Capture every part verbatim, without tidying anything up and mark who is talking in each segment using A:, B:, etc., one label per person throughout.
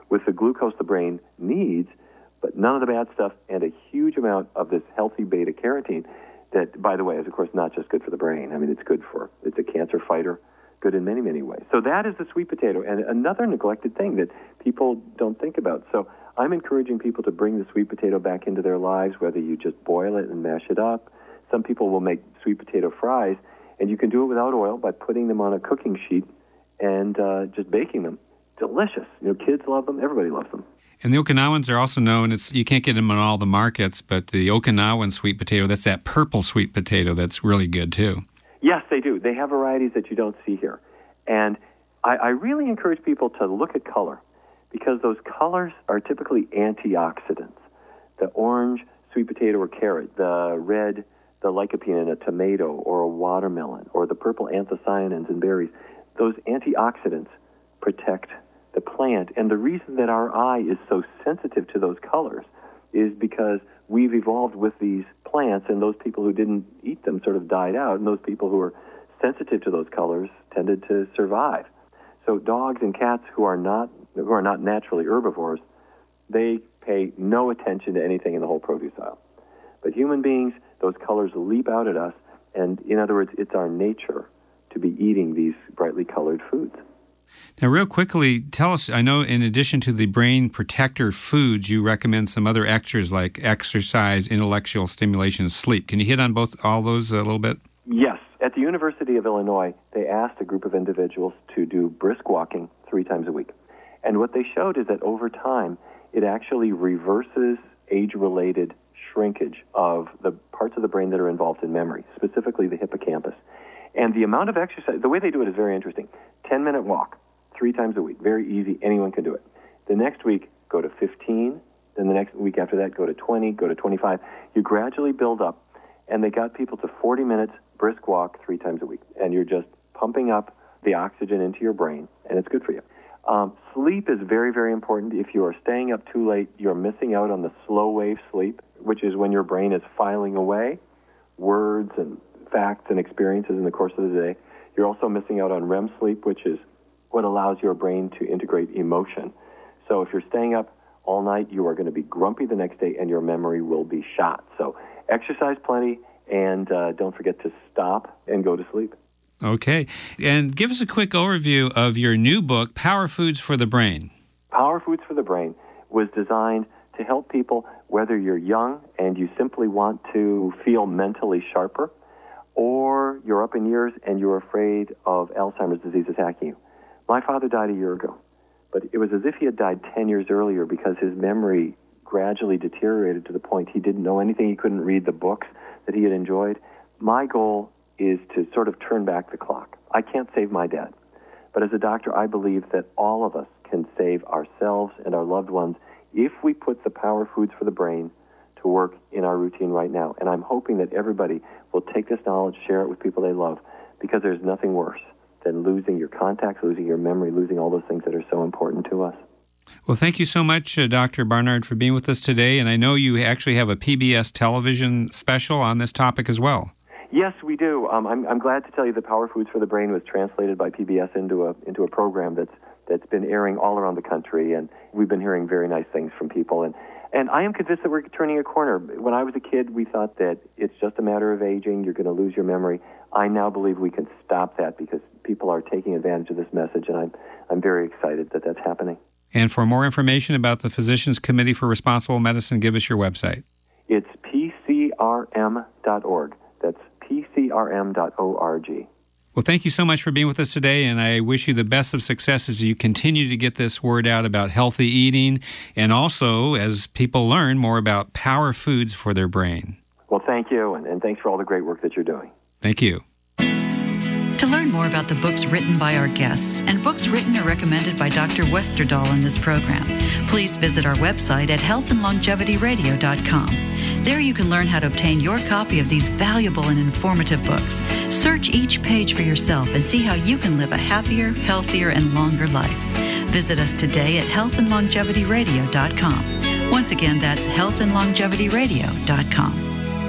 A: with the glucose the brain needs, but none of the bad stuff, and a huge amount of this healthy beta-carotene that, by the way, is, of course, not just good for the brain. I mean, it's good for, it's a cancer fighter, good in many, many ways. So that is the sweet potato, and another neglected thing that people don't think about. So I'm encouraging people to bring the sweet potato back into their lives, whether you just boil it and mash it up. Some people will make sweet potato fries, and you can do it without oil by putting them on a cooking sheet and uh, just baking them. Delicious. You know, kids love them. Everybody loves them.
B: And the Okinawans are also known, it's you can't get them in all the markets, but the Okinawan sweet potato, that's that purple sweet potato that's really good too.
A: Yes, they do. They have varieties that you don't see here. And I, I really encourage people to look at color, because those colors are typically antioxidants. The orange sweet potato or carrot, the red, the lycopene in a tomato or a watermelon, or the purple anthocyanins in berries, those antioxidants protect the plant. And the reason that our eye is so sensitive to those colors is because we've evolved with these plants, and those people who didn't eat them sort of died out, and those people who are sensitive to those colors tended to survive. So dogs and cats who are not who are not naturally herbivores, they pay no attention to anything in the whole produce aisle. But human beings, those colors leap out at us, and in other words, it's our nature to be eating these brightly colored foods.
B: Now, real quickly, tell us, I know in addition to the brain protector foods, you recommend some other extras like exercise, intellectual stimulation, and sleep. Can you hit on both all those a little bit?
A: Yes. At the University of Illinois, they asked a group of individuals to do brisk walking three times a week. And what they showed is that over time, it actually reverses age-related shrinkage of the parts of the brain that are involved in memory, specifically the hippocampus. And the amount of exercise, the way they do it is very interesting. ten-minute walk, three times a week. Very easy. Anyone can do it. The next week, go to fifteen. Then the next week after that, go to twenty, go to twenty-five. You gradually build up. And they got people to forty minutes brisk walk three times a week. And you're just pumping up the oxygen into your brain, and it's good for you. Um, sleep is very, very important. If you are staying up too late, you're missing out on the slow wave sleep, which is when your brain is filing away words and facts and experiences in the course of the day. You're also missing out on R E M sleep, which is what allows your brain to integrate emotion. So if you're staying up all night, you are going to be grumpy the next day, and your memory will be shot. So exercise plenty, and uh, don't forget to stop and go to sleep.
B: Okay. And give us a quick overview of your new book, Power Foods for the Brain.
A: Power Foods for the Brain was designed to help people, whether you're young and you simply want to feel mentally sharper, or you're up in years and you're afraid of Alzheimer's disease attacking you. My father died a year ago, but it was as if he had died ten years earlier because his memory gradually deteriorated to the point he didn't know anything. He couldn't read the books that he had enjoyed. My goal is to sort of turn back the clock. I can't save my dad, but as a doctor, I believe that all of us can save ourselves and our loved ones if we put the Power Foods for the Brain to work in our routine right now. And I'm hoping that everybody will take this knowledge, share it with people they love, because there's nothing worse than losing your contacts, losing your memory, losing all those things that are so important to us.
B: Well, thank you so much, uh, Doctor Barnard, for being with us today. And I know you actually have a P B S television special on this topic as well.
A: Yes, we do. Um, I'm, I'm glad to tell you that Power Foods for the Brain was translated by P B S into a into a program that's that's been airing all around the country, and we've been hearing very nice things from people. And, and I am convinced that we're turning a corner. When I was a kid, we thought that it's just a matter of aging, you're going to lose your memory. I now believe we can stop that because people are taking advantage of this message, and I'm, I'm very excited that that's happening.
B: And for more information about the Physicians Committee for Responsible Medicine, give us your website.
A: It's P C R M dot org. That's P C R M dot org.
B: Well, thank you so much for being with us today, and I wish you the best of success as you continue to get this word out about healthy eating, and also as people learn more about power foods for their brain.
A: Well, thank you, and, and thanks for all the great work that you're doing.
B: Thank you.
C: To learn more about the books written by our guests and books written or recommended by Doctor Westerdahl in this program, please visit our website at health and longevity radio dot com. There you can learn how to obtain your copy of these valuable and informative books. Search each page for yourself and see how you can live a happier, healthier, and longer life. Visit us today at health and longevity radio dot com. Once again, that's health and longevity radio dot com.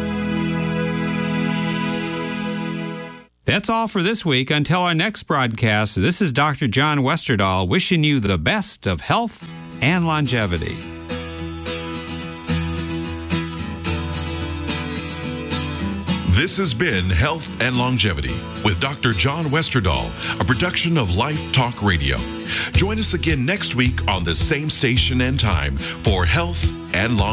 B: That's all for this week. Until our next broadcast, this is Doctor John Westerdahl wishing you the best of health and longevity.
D: This has been Health and Longevity with Doctor John Westerdahl, a production of Life Talk Radio. Join us again next week on the same station and time for Health and Longevity.